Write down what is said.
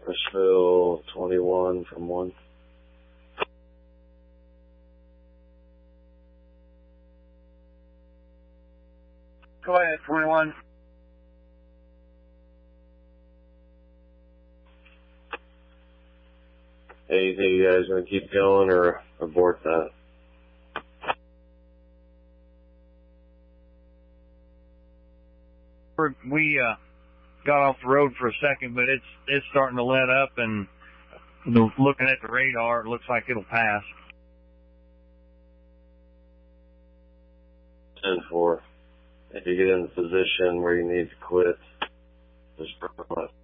Nashville 21 from 1. Go ahead, 21. Hey, you think you guys are going to keep going or abort that? We got off the road for a second, but it's starting to let up, and looking at the radar, it looks like it'll pass. 10-4. If you get in the position where you need to quit, just burn left.